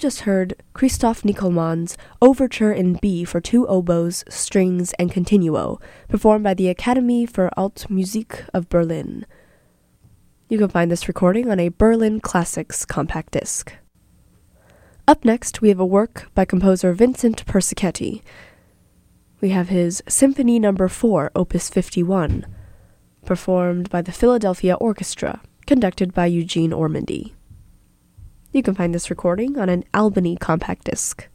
just heard Christoph Nickelmann's Overture in B for two oboes, strings, and continuo, performed by the Academy für Alte Musik of Berlin. You can find this recording on a Berlin Classics compact disc. Up next, we have a work by composer Vincent Persichetti. We have his Symphony No. 4, Opus 51, performed by the Philadelphia Orchestra, conducted by Eugene Ormandy. You can find this recording on an Albany compact disc.